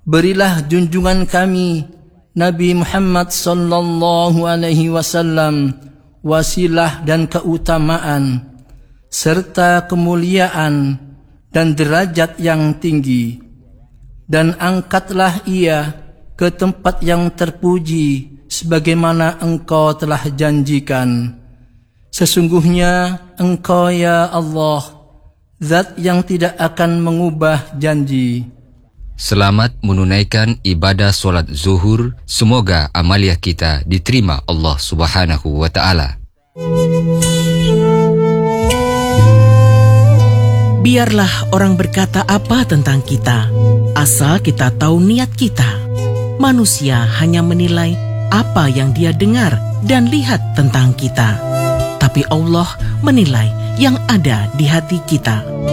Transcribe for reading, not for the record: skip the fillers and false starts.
Berilah junjungan kami Nabi Muhammad sallallahu alaihi wasallam wasilah dan keutamaan serta kemuliaan dan derajat yang tinggi, dan angkatlah ia ke tempat yang terpuji sebagaimana Engkau telah janjikan. Sesungguhnya Engkau ya Allah, Zat yang tidak akan mengubah janji. Selamat menunaikan ibadah solat zuhur. Semoga amaliah kita diterima Allah Subhanahu wa ta'ala. Biarlah orang berkata apa tentang kita, asal kita tahu niat kita. Manusia hanya menilai apa yang dia dengar dan lihat tentang kita, tapi Allah menilai yang ada di hati kita.